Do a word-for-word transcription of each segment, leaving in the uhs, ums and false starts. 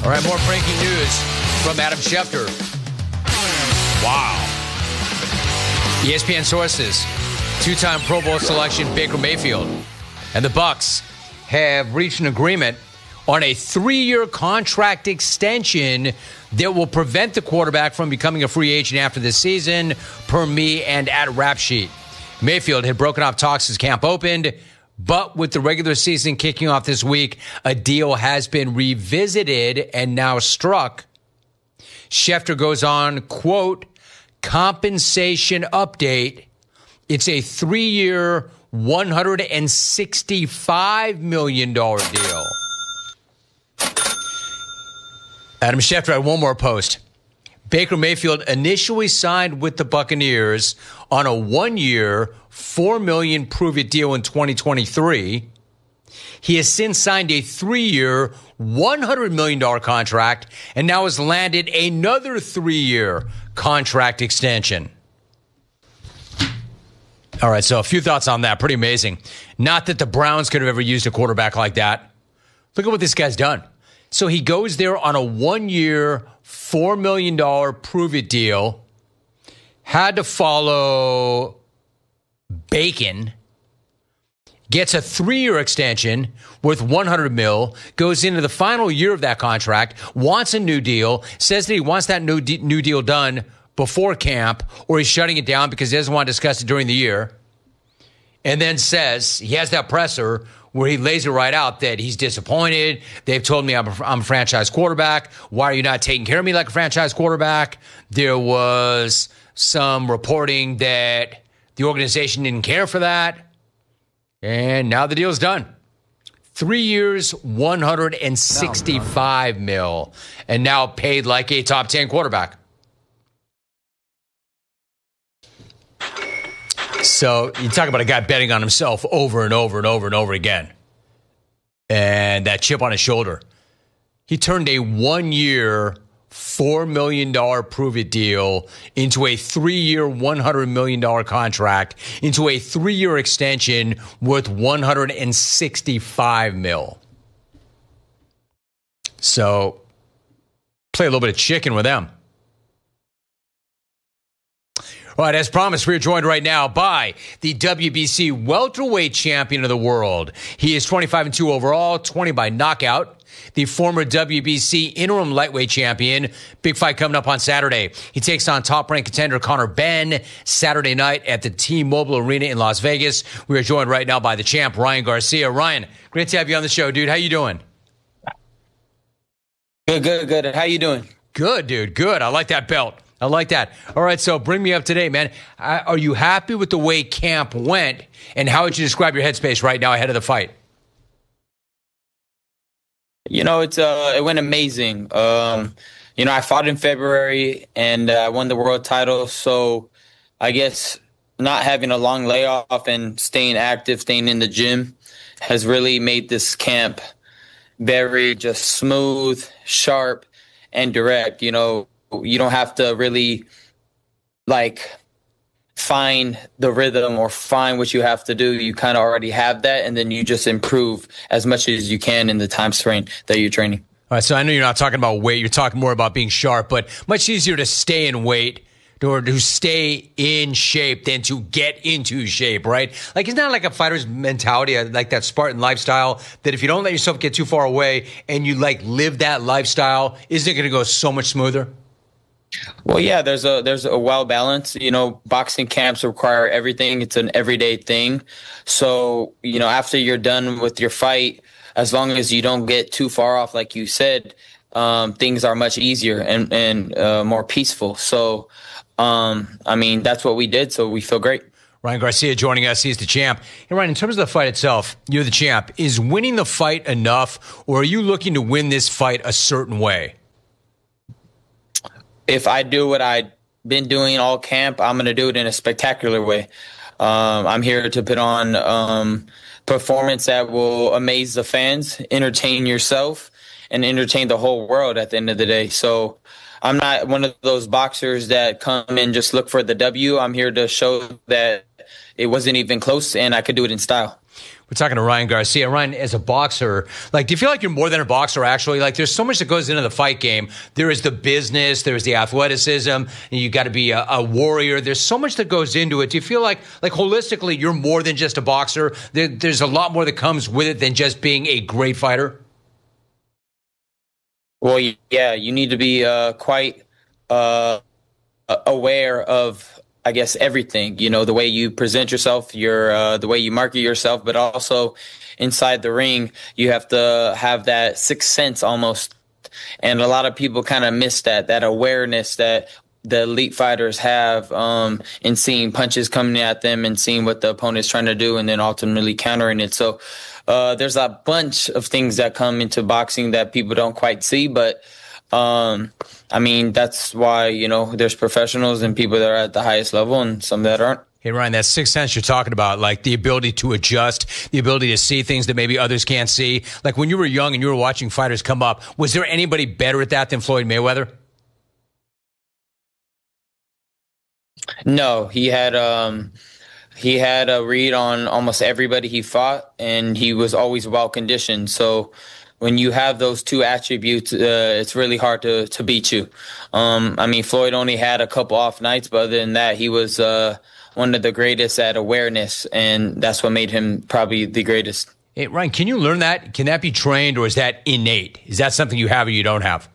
All right, more breaking news from Adam Schefter. Wow. E S P N sources, two-time Pro Bowl selection Baker Mayfield and the Bucs have reached an agreement on a three-year contract extension that will prevent the quarterback from becoming a free agent after this season, per me and at Rap Sheet. Mayfield had broken off talks as camp opened, but with the regular season kicking off this week, a deal has been revisited and now struck. Schefter goes on, quote, compensation update. It's a three-year, one hundred sixty-five million dollars deal. Adam Schefter had one more post. Baker Mayfield initially signed with the Buccaneers on a one-year, four million dollars prove-it deal in twenty twenty-three. He has since signed a three-year, one hundred million dollars contract and now has landed another three-year contract extension. All right, so a few thoughts on that. Pretty amazing. Not that the Browns could have ever used a quarterback like that. Look at what this guy's done. So he goes there on a one-year, four million dollars prove-it deal, had to follow Bacon, gets a three-year extension worth one hundred mil, goes into the final year of that contract, wants a new deal, says that he wants that new, de- new deal done before camp, or he's shutting it down because he doesn't want to discuss it during the year, and then says he has that presser where he lays it right out that he's disappointed. They've told me I'm a, I'm a franchise quarterback. Why are you not taking care of me like a franchise quarterback? There was some reporting that the organization didn't care for that. And now the deal's done. Three years, one hundred sixty-five mil, and now paid like a top ten quarterback. So you talk about a guy betting on himself over and over and over and over again. And that chip on his shoulder. He turned a one-year, four million dollars prove-it deal into a three-year, one hundred million dollars contract, into a three-year extension worth one hundred sixty-five mil. So play a little bit of chicken with them. All right, as promised, we're joined right now by the W B C welterweight champion of the world. He is twenty-five and two overall, twenty by knockout. The former W B C interim lightweight champion. Big fight coming up on Saturday. He takes on top-ranked contender Conor Benn Saturday night at the T-Mobile Arena in Las Vegas. We are joined right now by the champ, Ryan Garcia. Ryan, great to have you on the show, dude. How you doing? Good, good, good. How you doing? Good, dude. Good. I like that belt. I like that. All right, so bring me up to date, man. Are you happy with the way camp went, and how would you describe your headspace right now ahead of the fight? You know, it's uh, it went amazing. Um, you know, I fought in February, and I uh, won the world title, so I guess not having a long layoff and staying active, staying in the gym, has really made this camp very just smooth, sharp, and direct. You know, you don't have to really like find the rhythm or find what you have to do. You kind of already have that, and then you just improve as much as you can in the time frame that you're training. All right, so I know you're not talking about weight. You're talking more about being sharp, but much easier to stay in weight or to stay in shape than to get into shape, right? Like, it's not like a fighter's mentality, like that Spartan lifestyle, that if you don't let yourself get too far away and you like live that lifestyle, isn't it going to go so much smoother? Well, yeah, there's a there's a well balance. You know, boxing camps require everything. It's an everyday thing. So, you know, after you're done with your fight, as long as you don't get too far off, like you said, um, things are much easier and, and uh, more peaceful. So, um, I mean, that's what we did. So we feel great. Ryan Garcia joining us. He's the champ. And Ryan, in terms of the fight itself, you're the champ. Is winning the fight enough, or are you looking to win this fight a certain way? If I do what I've been doing all camp, I'm going to do it in a spectacular way. Um, I'm here to put on um, performance that will amaze the fans, entertain yourself, and entertain the whole world at the end of the day. So I'm not one of those boxers that come and just look for the W. I'm here to show that it wasn't even close, and I could do it in style. We're talking to Ryan Garcia. Ryan, as a boxer, like, do you feel like you're more than a boxer, actually? Like, there's so much that goes into the fight game. There is the business, there's the athleticism, and you got to be a, a warrior. There's so much that goes into it. Do you feel like, like holistically, you're more than just a boxer? There, there's a lot more that comes with it than just being a great fighter? Well, yeah, you need to be uh, quite uh, aware of, I guess, everything, you know, the way you present yourself, your uh, the way you market yourself, but also inside the ring, you have to have that sixth sense almost. And a lot of people kind of miss that, that awareness that the elite fighters have um, in seeing punches coming at them and seeing what the opponent's trying to do and then ultimately countering it. So uh, there's a bunch of things that come into boxing that people don't quite see, but Um, I mean, that's why, you know, there's professionals and people that are at the highest level and some that aren't. Hey, Ryan, that sixth sense you're talking about, like the ability to adjust, the ability to see things that maybe others can't see. Like when you were young and you were watching fighters come up, was there anybody better at that than Floyd Mayweather? No, he had, um, he had a read on almost everybody he fought, and he was always well conditioned. So when you have those two attributes, uh, it's really hard to, to beat you. Um, I mean, Floyd only had a couple off nights, but other than that, he was uh, one of the greatest at awareness, and that's what made him probably the greatest. Hey, Ryan, can you learn that? Can that be trained, or is that innate? Is that something you have or you don't have?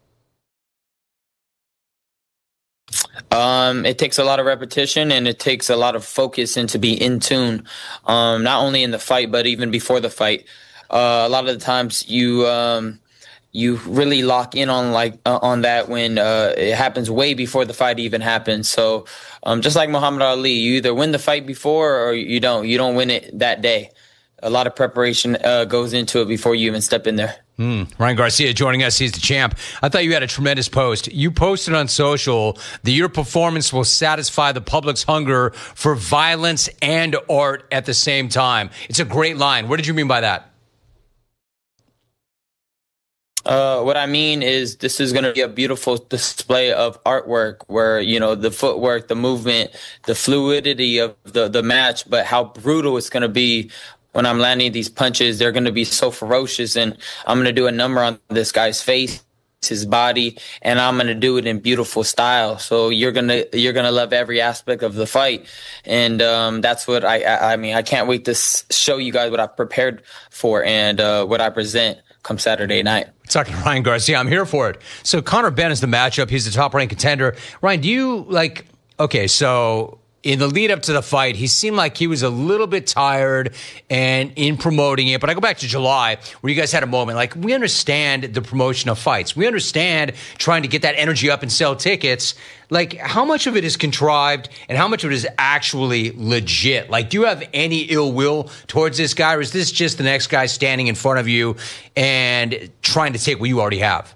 Um, it takes a lot of repetition, and it takes a lot of focus and to be in tune, um, not only in the fight, but even before the fight. Uh, a lot of the times you um, you really lock in on like uh, on that when uh, it happens way before the fight even happens. So um, just like Muhammad Ali, you either win the fight before or you don't. You don't win it that day. A lot of preparation uh, goes into it before you even step in there. Mm. Ryan Garcia joining us. He's the champ. I thought you had a tremendous post. You posted on social that your performance will satisfy the public's hunger for violence and art at the same time. It's a great line. What did you mean by that? Uh, what I mean is this is going to be a beautiful display of artwork where, you know, the footwork, the movement, the fluidity of the, the match, but how brutal it's going to be when I'm landing these punches. They're going to be so ferocious, and I'm going to do a number on this guy's face, his body, and I'm going to do it in beautiful style. So you're going to, you're going to love every aspect of the fight. And, um, that's what I, I, I mean, I can't wait to show you guys what I've prepared for and, uh, what I present come Saturday night. Talking to Ryan Garcia. I'm here for it. So Conor Benn is the matchup. He's the top ranked contender. Ryan, do you like, okay, so in the lead up to the fight, he seemed like he was a little bit tired and in promoting it. But I go back to July where you guys had a moment. Like, we understand the promotion of fights. We understand trying to get that energy up and sell tickets. Like, how much of it is contrived and how much of it is actually legit? Like, do you have any ill will towards this guy, or is this just the next guy standing in front of you and trying to take what you already have?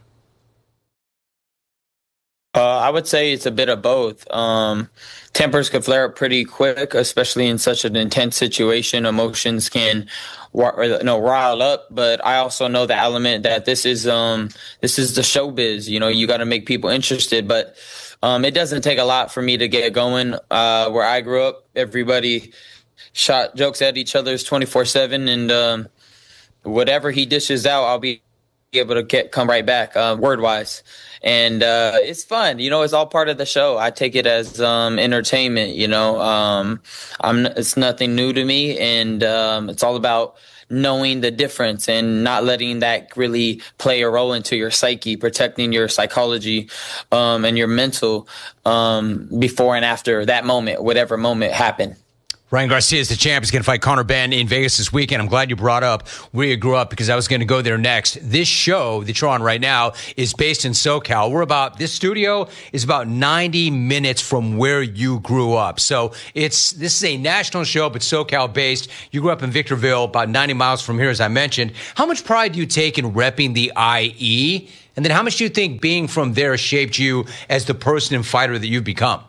Uh, I would say it's a bit of both. Um, tempers can flare up pretty quick, especially in such an intense situation. Emotions can, you know, rile up. But I also know the element that this is um, this is the showbiz. You know, you got to make people interested. But um, it doesn't take a lot for me to get going. Uh, where I grew up, everybody shot jokes at each other's twenty-four seven, and um, whatever he dishes out, I'll be able to get come right back, uh, word wise. And uh, it's fun, you know. It's all part of the show. I take it as um, entertainment, you know. Um, I'm. It's nothing new to me, and um, it's all about knowing the difference and not letting that really play a role into your psyche, protecting your psychology um, and your mental um, before and after that moment, whatever moment happened. Ryan Garcia is the champ. He's going to fight Conor Benn in Vegas this weekend. I'm glad you brought up where you grew up because I was going to go there next. This show that you're on right now is based in SoCal. We're about, this studio is about ninety minutes from where you grew up. So it's, this is a national show, but SoCal based. You grew up in Victorville, about ninety miles from here, as I mentioned. How much pride do you take in repping the I E? And then how much do you think being from there shaped you as the person and fighter that you've become?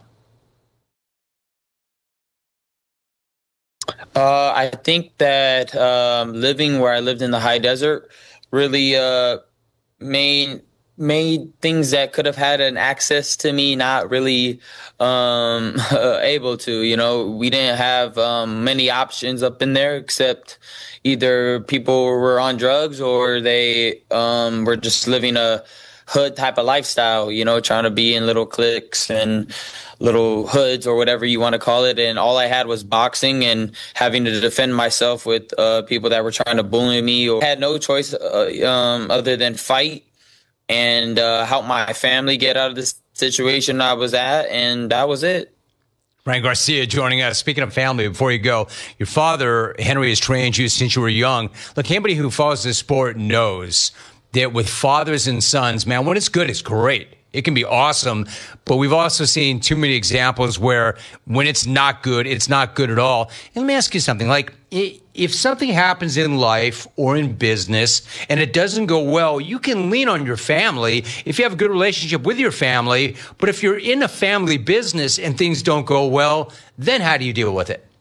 Uh, I think that um, living where I lived in the high desert really uh, made made things that could have had an access to me not really um, able to. You know, we didn't have um, many options up in there except either people were on drugs or they um, were just living a hood type of lifestyle, you know, trying to be in little cliques and little hoods or whatever you want to call it. And all I had was boxing and having to defend myself with uh, people that were trying to bully me. Or I had no choice uh, um, other than fight and uh, help my family get out of this situation I was at. And that was it. Ryan Garcia joining us. Speaking of family, before you go, your father, Henry, has trained you since you were young. Look, anybody who follows this sport knows that with fathers and sons, man, when it's good, it's great. It can be awesome, but we've also seen too many examples where when it's not good, it's not good at all. And let me ask you something. Like, if something happens in life or in business and it doesn't go well, you can lean on your family if you have a good relationship with your family. But if you're in a family business and things don't go well, then how do you deal with it?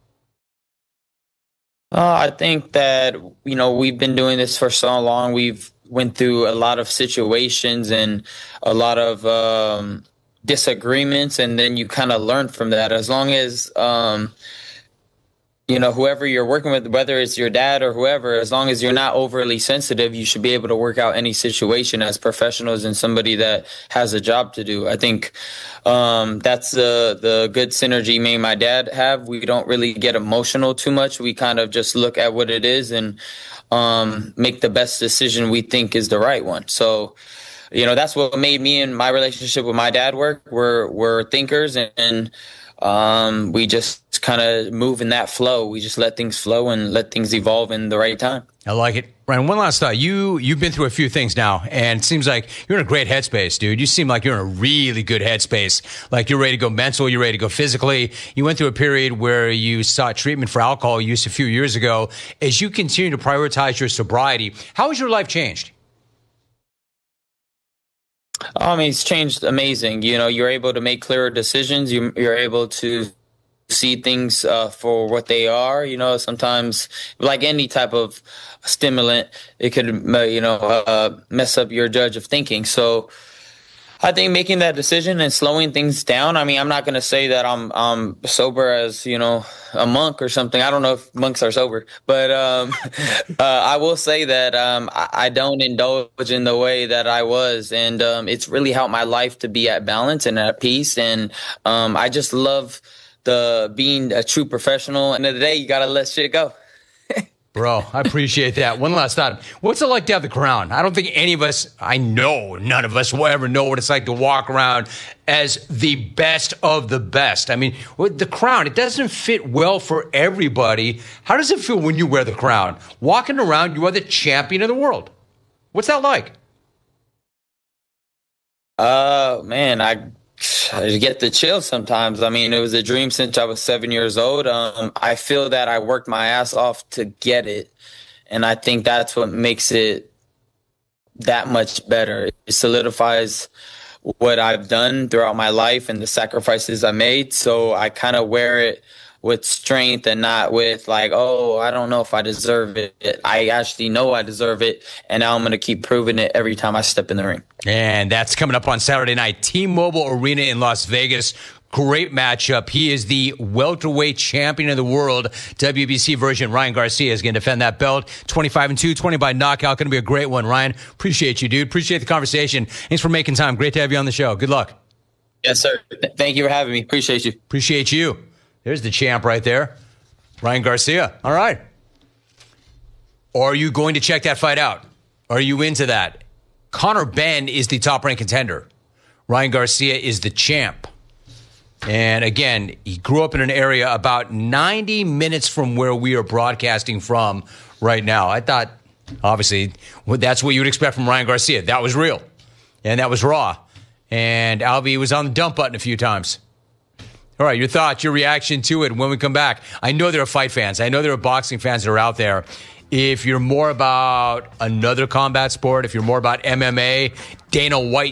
Uh, I think that, you know, we've been doing this for so long. We've went through a lot of situations and a lot of um, disagreements, and then you kind of learn from that. As long as, um, you know, whoever you're working with, whether it's your dad or whoever, as long as you're not overly sensitive, you should be able to work out any situation as professionals and somebody that has a job to do. I think um, that's the the good synergy me and my dad have. We don't really get emotional too much. We kind of just look at what it is and um, make the best decision we think is the right one. So, you know, that's what made me and my relationship with my dad work. We're, we're thinkers, and, and um, we just kind of move in that flow. We just let things flow and let things evolve in the right time. I like it. Ryan, one last thought. You, you've been through a few things now, and it seems like you're in a great headspace, dude. You seem like you're in a really good headspace. Like you're ready to go mental, you're ready to go physically. You went through a period where you sought treatment for alcohol use a few years ago. As you continue to prioritize your sobriety, how has your life changed? I mean, it's changed amazing. You know, you're able to make clearer decisions. You, you're able to see things uh, for what they are. You know, sometimes, like any type of stimulant, it could, uh, you know, uh, mess up your judge of thinking. So I think making that decision and slowing things down. I mean, I'm not going to say that I'm um sober as, you know, a monk or something. I don't know if monks are sober, but um, uh, I will say that um, I, I don't indulge in the way that I was. And um, it's really helped my life to be at balance and at peace. And um, I just love the being a true professional. End of the day, you got to let shit go. Bro, I appreciate that. One last thought. What's it like to have the crown? I don't think any of us, I know none of us will ever know what it's like to walk around as the best of the best. I mean, with the crown, it doesn't fit well for everybody. How does it feel when you wear the crown? Walking around, you are the champion of the world. What's that like? Uh, man, I... I get the chills sometimes. I mean, it was a dream since I was seven years old. Um, I feel that I worked my ass off to get it. And I think that's what makes it that much better. It solidifies what I've done throughout my life and the sacrifices I made. So I kind of wear it with strength and not with like, oh, I don't know if I deserve it. I actually know I deserve it, and now I'm going to keep proving it every time I step in the ring. And that's coming up on Saturday night, T-Mobile Arena in Las Vegas. Great matchup. He is the welterweight champion of the world. W B C version. Ryan Garcia is going to defend that belt. twenty-five and two, twenty by knockout. Going to be a great one. Ryan, appreciate you, dude. Appreciate the conversation. Thanks for making time. Great to have you on the show. Good luck. Yes, sir. Thank you for having me. Appreciate you. Appreciate you. There's the champ right there, Ryan Garcia. All right. Are you going to check that fight out? Are you into that? Conor Benn is the top-ranked contender. Ryan Garcia is the champ. And again, he grew up in an area about ninety minutes from where we are broadcasting from right now. I thought, obviously, that's what you would expect from Ryan Garcia. That was real. And that was raw. And Alvy was on the dump button a few times. All right, your thoughts, your reaction to it when we come back. I know there are fight fans. I know there are boxing fans that are out there. If you're more about another combat sport, if you're more about M M A, Dana White